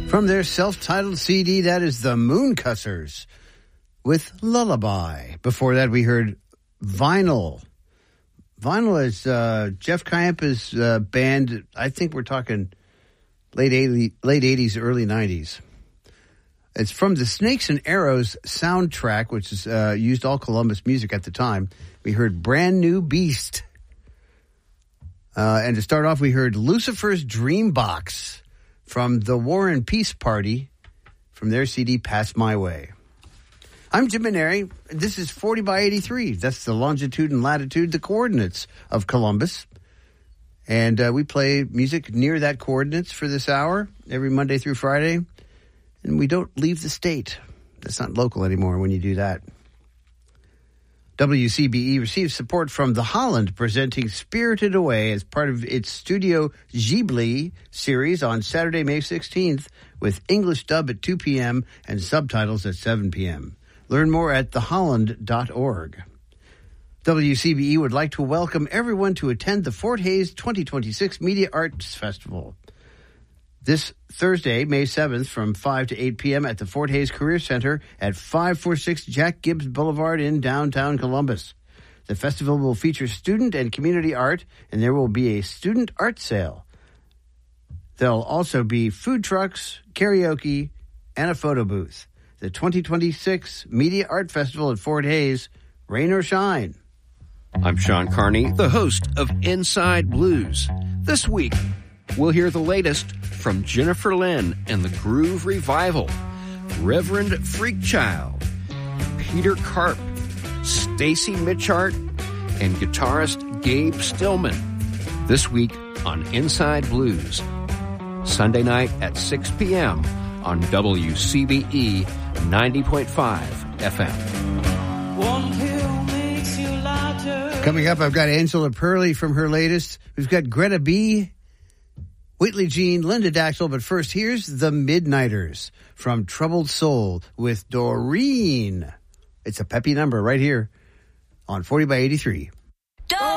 From their self-titled CD, that is the Mooncussers with Lullaby. Before that, we heard Vinyl. Vinyl is Jeff Kaiampa's band. I think we're talking late 80s, early 90s. It's from the Snakes and Arrows soundtrack, which is used all Columbus music at the time. We heard Brand New Beast. And to start off, we heard Lucifer's Dream Box from the War and Peace Party from their CD, Pass My Way. I'm Jim Maneri. This is 40 by 83. That's the longitude and latitude, the coordinates of Columbus. And we play music near that coordinates for this hour every Monday through Friday. And we don't leave the state. That's not local anymore when you do that. WCBE receives support from The Holland, presenting Spirited Away as part of its Studio Ghibli series on Saturday, May 16th, with English dub at 2 p.m. and subtitles at 7 p.m. Learn more at theholland.org. WCBE would like to welcome everyone to attend the Fort Hays 2026 Media Arts Festival. This Thursday, May 7th, from 5 to 8 p.m. at the Fort Hays Career Center at 546 Jack Gibbs Boulevard in downtown Columbus. The festival will feature student and community art, and there will be a student art sale. There'll also be food trucks, karaoke, and a photo booth. The 2026 Media Art Festival at Fort Hays, rain or shine. I'm Sean Carney, the host of Inside Blues. This week, we'll hear the latest from Jennifer Lynn and the Groove Revival, Reverend Freakchild, Peter Karp, Stacy Mitchart, and guitarist Gabe Stillman. This week on Inside Blues. Sunday night at 6 p.m. on WCBE 90.5 FM. One hill makes you lighter. Coming up, I've got Angela Perley from her latest. We've got Greta B., Whitley Jean, Linda Daxel, but first, here's The Midnighters from Troubled Soul with Doreen. It's a peppy number right here on 40 by 83.